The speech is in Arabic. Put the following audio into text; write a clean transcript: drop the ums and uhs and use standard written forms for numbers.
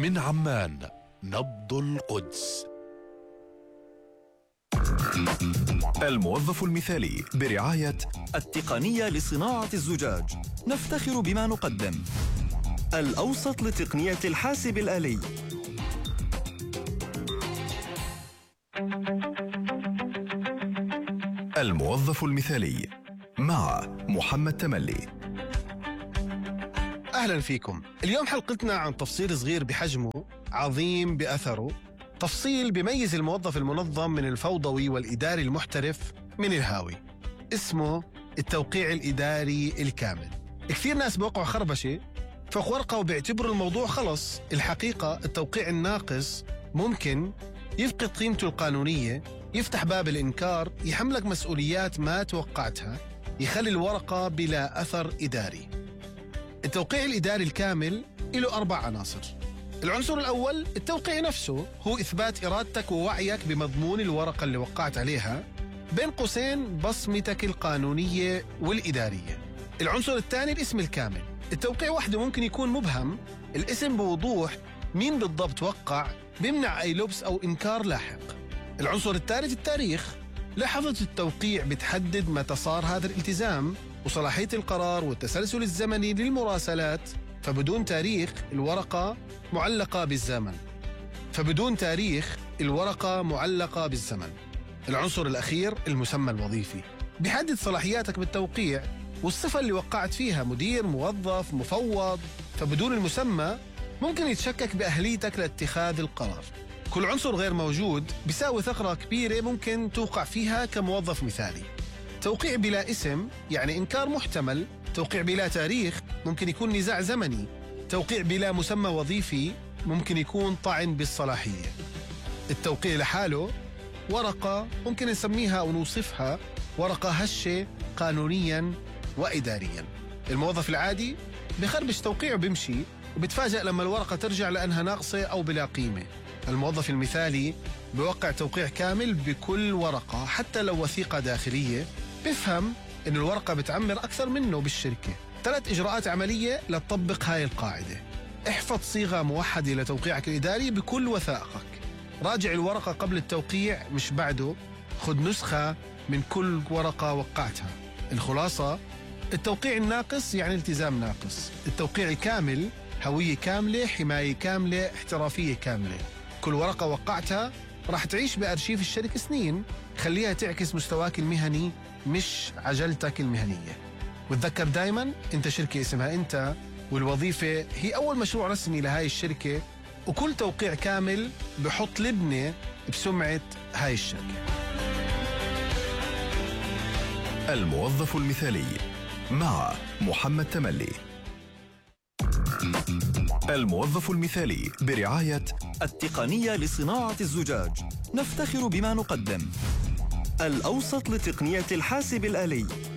من عمان نبض القدس. الموظف المثالي برعاية التقنية لصناعة الزجاج. نفتخر بما نقدم. الأوسط لتقنية الحاسب الآلي. الموظف المثالي مع محمد تملي. أهلا فيكم. اليوم حلقتنا عن تفصيل صغير بحجمه عظيم بأثره، تفصيل بيميز الموظف المنظم من الفوضوي والإداري المحترف من الهاوي. اسمه التوقيع الإداري الكامل. كثير ناس بوقعوا خربشة فوق ورقة وبيعتبروا الموضوع خلص. الحقيقة التوقيع الناقص ممكن يفقد قيمته القانونية، يفتح باب الإنكار، يحملك مسؤوليات ما توقعتها، يخلي الورقة بلا أثر إداري. التوقيع الإداري الكامل له 4 عناصر. العنصر الأول التوقيع نفسه، هو إثبات إرادتك ووعيك بمضمون الورقة اللي وقعت عليها، بين قوسين بصمتك القانونية والإدارية. العنصر الثاني الاسم الكامل. التوقيع وحده ممكن يكون مبهم، الاسم بوضوح مين بالضبط وقع بيمنع أي لبس أو إنكار لاحق. العنصر الثالث التاريخ. لحظة التوقيع بتحدد متى صار هذا الالتزام وصلاحية القرار والتسلسل الزمني للمراسلات، فبدون تاريخ الورقة معلقة بالزمن. العنصر الأخير المسمى الوظيفي، بيحدد صلاحياتك بالتوقيع والصفة اللي وقعت فيها، مدير، موظف، مفوض، فبدون المسمى ممكن يتشكك بأهليتك لاتخاذ القرار. كل عنصر غير موجود بيساوي ثغرة كبيرة ممكن توقع فيها كموظف مثالي. توقيع بلا اسم يعني إنكار محتمل، توقيع بلا تاريخ ممكن يكون نزاع زمني، توقيع بلا مسمى وظيفي ممكن يكون طعن بالصلاحية. التوقيع لحاله ورقة ممكن نسميها أو نوصفها ورقة هشة قانونياً وإدارياً. الموظف العادي بخربش توقيعه بيمشي وبتفاجأ لما الورقة ترجع لأنها ناقصة أو بلا قيمة. الموظف المثالي بيوقع توقيع كامل بكل ورقة، حتى لو وثيقة داخلية، بفهم إن الورقة بتعمر أكثر منه بالشركة. 3 إجراءات عملية لتطبق هاي القاعدة. احفظ صيغة موحدة لتوقيعك الإداري بكل وثائقك. راجع الورقة قبل التوقيع مش بعده. خذ نسخة من كل ورقة وقعتها. الخلاصة، التوقيع الناقص يعني التزام ناقص، التوقيع الكامل هوية كاملة، حماية كاملة، احترافية كاملة. كل ورقة وقعتها راح تعيش بأرشيف الشركة سنين، خليها تعكس مستواك المهني مش عجلتك المهنية. وتذكر دايما انت شركة اسمها انت، والوظيفة هي أول مشروع رسمي لهاي الشركة، وكل توقيع كامل بحط لبنة بسمعة هاي الشركة. الموظف المثالي مع محمد تملي. الموظف المثالي برعاية التقنية لصناعة الزجاج. نفتخر بما نقدم. الأوسط لتقنية الحاسب الآلي.